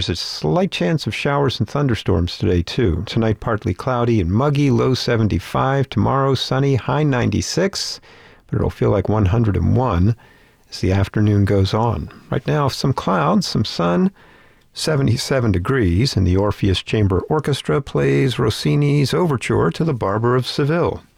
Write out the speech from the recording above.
there's a slight chance of showers and thunderstorms today, too. Tonight, partly cloudy and muggy, low 75. Tomorrow, sunny, high 96. But it'll feel like 101 as the afternoon goes on. Right now, some clouds, some sun, 77 degrees, and the Orpheus Chamber Orchestra plays Rossini's Overture to the Barber of Seville.